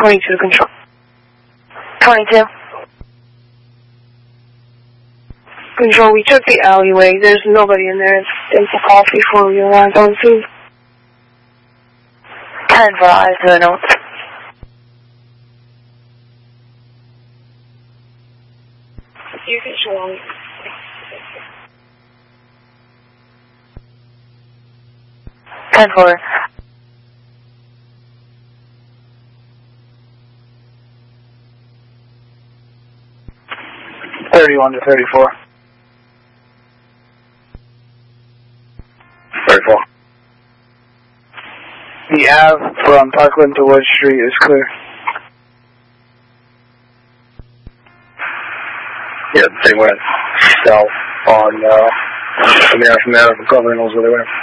22 control. 22. Control, we took the alleyway. There's nobody in there. It's a coffee before we arrived on scene. 10 for eyes to the notes. You can show me. Ten for. $31 to $34. 34. The Ave from Parkland to Wood Street is clear. Yeah, they went south on, from there, the governor knows where they went.